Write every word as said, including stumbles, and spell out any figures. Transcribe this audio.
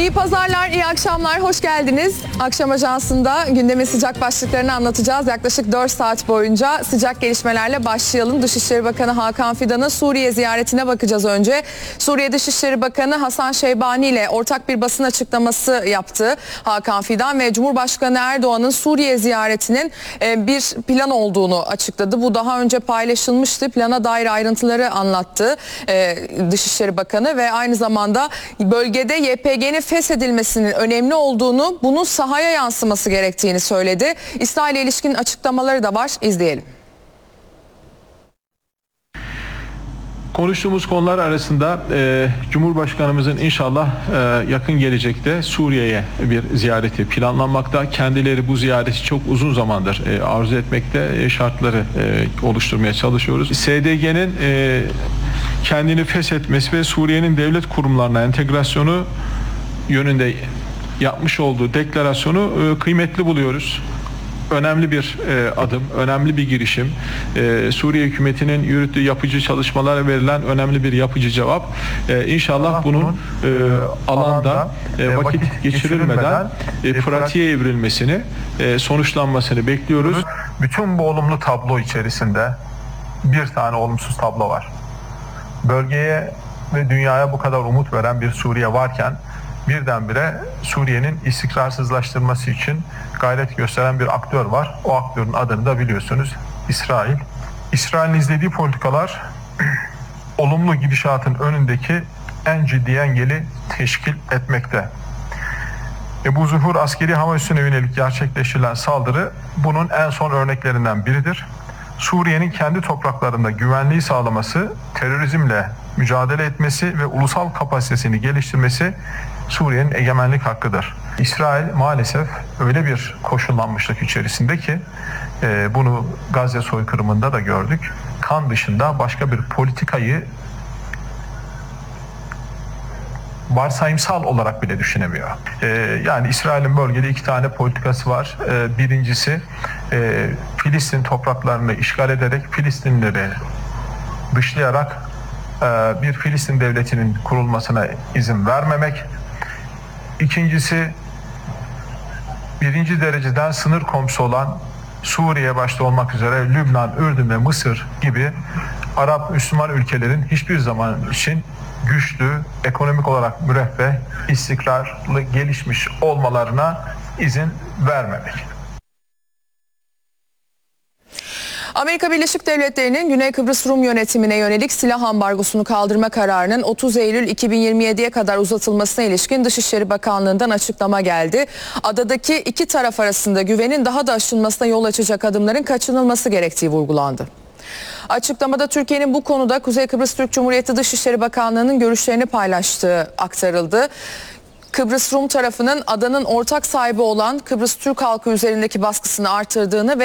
İyi pazarlar, iyi akşamlar, hoş geldiniz. Akşam Ajansı'nda gündemin sıcak başlıklarını anlatacağız. Yaklaşık dört saat boyunca sıcak gelişmelerle başlayalım. Dışişleri Bakanı Hakan Fidan'ın Suriye ziyaretine bakacağız önce. Suriye Dışişleri Bakanı Hasan Şeybani ile ortak bir basın açıklaması yaptı Hakan Fidan ve Cumhurbaşkanı Erdoğan'ın Suriye ziyaretinin bir plan olduğunu açıkladı. Bu daha önce paylaşılmıştı. Plana dair ayrıntıları anlattı Dışişleri Bakanı ve aynı zamanda bölgede Y P G'nin feshedilmesinin önemli olduğunu, bunun sahaya yansıması gerektiğini söyledi. İsrail'e ilişkin açıklamaları da var. İzleyelim. Konuştuğumuz konular arasında e, Cumhurbaşkanımızın inşallah e, yakın gelecekte Suriye'ye bir ziyareti planlanmakta. Kendileri bu ziyareti çok uzun zamandır e, arzu etmekte, e, şartları e, oluşturmaya çalışıyoruz. S D G'nin e, kendini feshetmesi ve Suriye'nin devlet kurumlarına entegrasyonu yönünde yapmış olduğu deklarasyonu e, kıymetli buluyoruz. Önemli bir e, adım, önemli bir girişim. E, Suriye hükümetinin yürüttüğü yapıcı çalışmalara verilen önemli bir yapıcı cevap. E, inşallah bunun e, alanda e, vakit geçirilmeden e, pratiğe evrilmesini, e, sonuçlanmasını bekliyoruz. Bütün bu olumlu tablo içerisinde bir tane olumsuz tablo var. Bölgeye ve dünyaya bu kadar umut veren bir Suriye varken birdenbire Suriye'nin istikrarsızlaştırması için gayret gösteren bir aktör var. O aktörün adını da biliyorsunuz, İsrail. İsrail'in izlediği politikalar olumlu gidişatın önündeki en ciddi engeli teşkil etmekte. Ebu Zuhur askeri hava üssüne yönelik gerçekleştirilen saldırı bunun en son örneklerinden biridir. Suriye'nin kendi topraklarında güvenliği sağlaması, terörizmle mücadele etmesi ve ulusal kapasitesini geliştirmesi Suriye'nin egemenlik hakkıdır. İsrail maalesef öyle bir koşullanmışlık içerisinde ki e, bunu Gazze soykırımında da gördük. Kan dışında başka bir politikayı varsayımsal olarak bile düşünemiyor. Ee, yani İsrail'in bölgede iki tane politikası var. Ee, birincisi e, Filistin topraklarını işgal ederek Filistinlileri dışlayarak e, bir Filistin devletinin kurulmasına izin vermemek. İkincisi birinci dereceden sınır komşusu olan Suriye başta olmak üzere Lübnan, Ürdün ve Mısır gibi Arap Müslüman ülkelerin hiçbir zaman için güçlü, ekonomik olarak müreffeh, istikrarlı, gelişmiş olmalarına izin vermemek. Amerika Birleşik Devletleri'nin Güney Kıbrıs Rum yönetimine yönelik silah ambargosunu kaldırma kararının otuz Eylül iki bin yirmi yediye kadar uzatılmasına ilişkin Dışişleri Bakanlığı'ndan açıklama geldi. Adadaki iki taraf arasında güvenin daha da aşılmasına yol açacak adımların kaçınılması gerektiği vurgulandı. Açıklamada Türkiye'nin bu konuda Kuzey Kıbrıs Türk Cumhuriyeti Dışişleri Bakanlığı'nın görüşlerini paylaştığı aktarıldı. Kıbrıs Rum tarafının adanın ortak sahibi olan Kıbrıs Türk halkı üzerindeki baskısını artırdığını ve